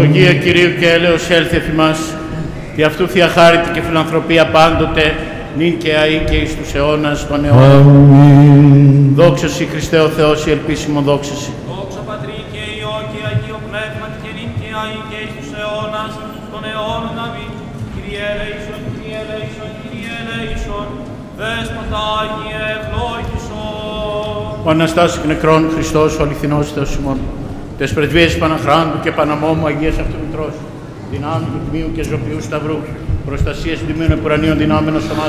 Ευλογία Κυρίου και έλεος έλθε θυμάς, και αυτού θεία χάρητη και φιλανθρωπία πάντοτε, νυν και αεί και εις τους αιώνας των αιώνων. Αμήν. Δόξα Συ Χριστέ ο Θεός, η ελπίσιμο δόξα Συ. Δόξα Πατρί και Υιό και Αγίο Πνεύματι και νυν και αεί και εις τους αιώνας των αιώνων. Αμήν. Kyrie eleison, Kyrie eleison, Kyrie eleison, Δέσποτα Άγιε ευλόγησον. Ο Αναστάσης εκ νεκρών Χριστός, ο αληθινός Θεός ημών, τες πρεσβείες Παναχράντου και Παναμόμου Αγίας Αυτομητρός, δυνάμει του Τιμίου και Ζωπιού Σταυρού, προστασίας του Τιμίου Επουρανίων δυνάμενος σωμάτων,